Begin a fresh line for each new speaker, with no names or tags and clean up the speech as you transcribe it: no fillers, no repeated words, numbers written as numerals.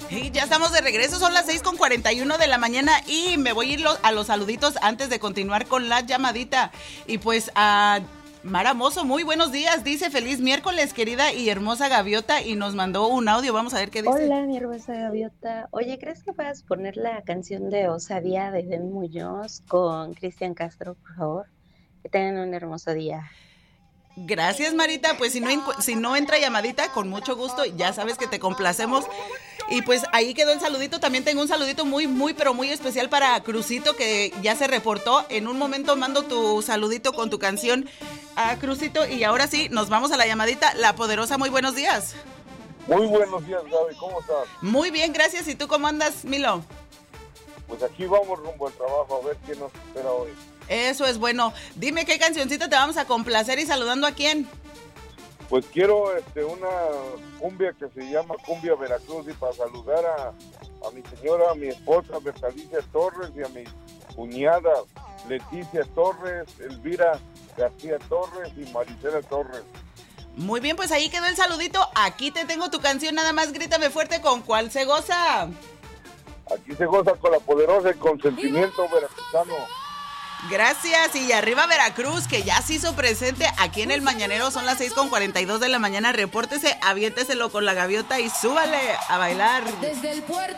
Y ya estamos de regreso, son las 6:41 de la mañana y me voy a ir a los saluditos antes de continuar con la llamadita. Y pues a Mara Mozo, muy buenos días, dice feliz miércoles, querida y hermosa gaviota, y nos mandó un audio, vamos a ver qué dice.
Hola, mi hermosa gaviota. Oye, ¿crees que puedas poner la canción de Osadía de Den Muñoz con Cristian Castro, por favor? Que tengan un hermoso día.
Gracias, Marita, pues si no entra llamadita, con mucho gusto, ya sabes que te complacemos. Y pues ahí quedó el saludito. También tengo un saludito pero muy especial para Crucito, que ya se reportó. En un momento mando tu saludito con tu canción a Crucito. Y ahora sí, nos vamos a la llamadita. La Poderosa, muy buenos días.
Muy buenos días, Gaby, ¿cómo estás?
Muy bien, gracias. ¿Y tú cómo andas, Milo?
Pues aquí vamos rumbo al trabajo, a ver qué nos espera hoy.
Eso es bueno. Dime qué cancioncita te vamos a complacer y saludando a quién.
Pues quiero una cumbia que se llama Cumbia Veracruz, y para saludar a mi señora, a mi esposa Bertalicia Torres, y a mi cuñada Leticia Torres, Elvira García Torres y Maricela Torres.
Muy bien, pues ahí quedó el saludito. Aquí te tengo tu canción, nada más grítame fuerte con cuál se goza.
Aquí se goza con La Poderosa y con Sentimiento Veracruzano.
Gracias, y arriba Veracruz, que ya se hizo presente aquí en el Mañanero. Son las 6:42 de la mañana. Repórtese, aviénteselo con la gaviota y súbale a bailar.
Desde el puerto